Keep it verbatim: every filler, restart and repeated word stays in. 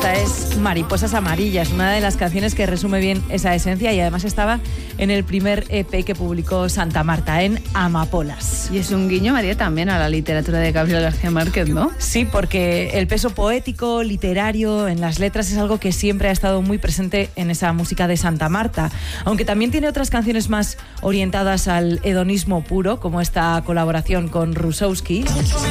Esta es Mariposas Amarillas, una de las canciones que resume bien esa esencia y además estaba en el primer E P que publicó Santa Marta, en Amapolas. Y es un guiño, María, también a la literatura de Gabriel García Márquez, ¿no? Sí, porque el peso poético, literario en las letras es algo que siempre ha estado muy presente en esa música de Santa Marta, aunque también tiene otras canciones más orientadas al hedonismo puro, como esta colaboración con Rusowski.